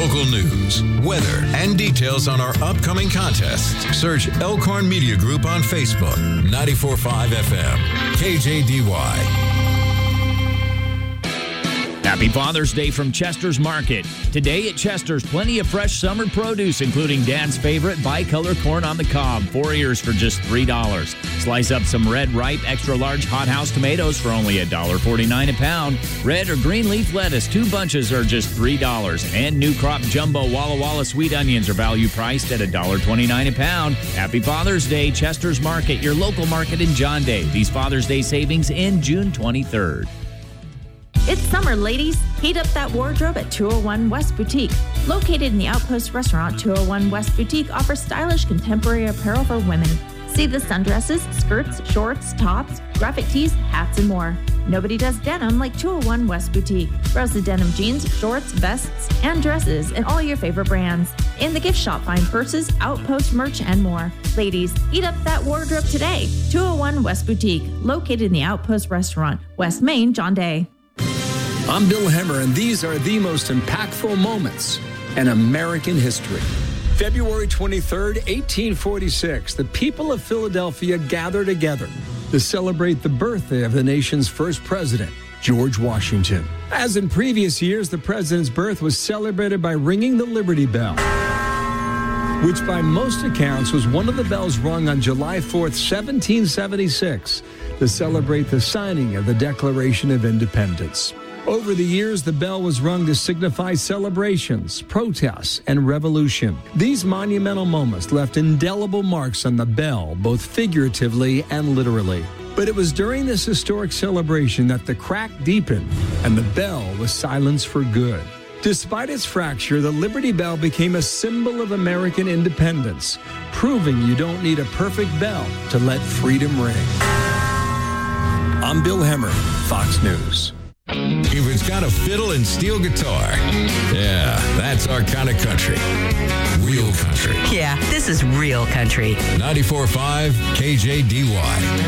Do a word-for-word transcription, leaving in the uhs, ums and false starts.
Local news, weather, and details on our upcoming contests. Search Elkhorn Media Group on Facebook. ninety-four point five F M. K J D Y. Happy Father's Day from Chester's Market. Today at Chester's, plenty of fresh summer produce, including Dad's favorite bicolor corn on the cob, four ears for just three dollars. Slice up some red, ripe, extra-large hothouse tomatoes for only one dollar forty-nine a pound. Red or green leaf lettuce, two bunches are just three dollars. And new crop jumbo Walla Walla sweet onions are value priced at one dollar twenty-nine a pound. Happy Father's Day, Chester's Market, your local market in John Day. These Father's Day savings end June twenty-third. It's summer, ladies. Heat up that wardrobe at two oh one West Boutique. Located in the Outpost Restaurant, two oh one West Boutique offers stylish contemporary apparel for women. See the sundresses, skirts, shorts, tops, graphic tees, hats, and more. Nobody does denim like two oh one West Boutique. Browse the denim jeans, shorts, vests, and dresses in all your favorite brands. In the gift shop, find purses, Outpost merch, and more. Ladies, heat up that wardrobe today. two oh one West Boutique, located in the Outpost Restaurant, West Main, John Day. I'm Bill Hemmer, and these are the most impactful moments in American history. February twenty-third, eighteen forty-six, the people of Philadelphia gather together to celebrate the birthday of the nation's first president, George Washington. As in previous years, the president's birth was celebrated by ringing the Liberty Bell, which by most accounts was one of the bells rung on July fourth, seventeen seventy-six, to celebrate the signing of the Declaration of Independence. Over the years, the bell was rung to signify celebrations, protests, and revolution. These monumental moments left indelible marks on the bell, both figuratively and literally. But it was during this historic celebration that the crack deepened and the bell was silenced for good. Despite its fracture, the Liberty Bell became a symbol of American independence, proving you don't need a perfect bell to let freedom ring. I'm Bill Hemmer, Fox News. If it's got a fiddle and steel guitar, yeah, that's our kind of country. Real country. Yeah, this is real country. ninety-four point five K J D Y.